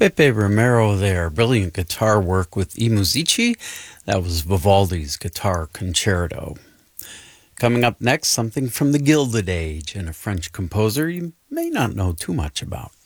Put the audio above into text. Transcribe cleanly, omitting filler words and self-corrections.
Pepe Romero there. Brilliant guitar work with I Musici. That was Vivaldi's Guitar Concerto. Coming up next, something from the Gilded Age and a French composer you may not know too much about.